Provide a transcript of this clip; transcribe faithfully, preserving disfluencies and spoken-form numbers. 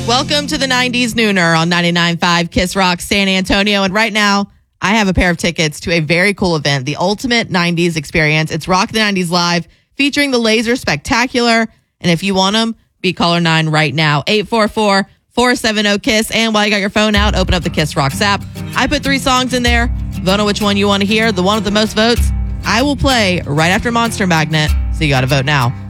Welcome to the nineties Nooner on ninety-nine point five Kiss Rock San Antonio. And right now, I have a pair of tickets to a very cool event, the Ultimate nineties Experience. It's Rock the nineties Live featuring the Laser Spectacular. And if you want them, be caller nine right now, eight four four, four seven zero, KISS. And while you got your phone out, open up the Kiss Rocks app. I put three songs in there. Vote on which one you want to hear. The one with the most votes, I will play right after Monster Magnet. So you got to vote now.